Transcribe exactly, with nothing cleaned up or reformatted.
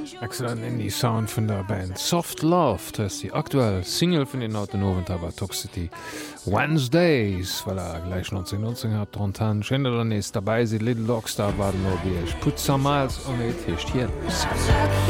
Excellent in die Sound vun der Band Soft Love, dats die aktuell Single vun den Autonoven Taber Toxicity Wednesdays, weil er gleich neunzehnhundertneunzig hat Trontan Schënder dann is dabei se Little Lockstar war no wie ich put some miles on it hicht hier.